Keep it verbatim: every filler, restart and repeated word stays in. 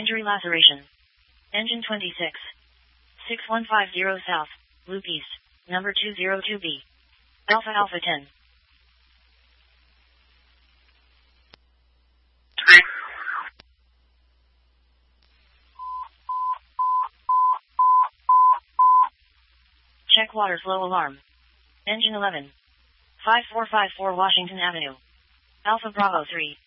Injury laceration. Engine twenty-six. six one five zero South, Loop East, number two zero two B. Alpha Alpha ten. Check water flow alarm. Engine eleven. five four five four Washington Avenue. Alpha Bravo three.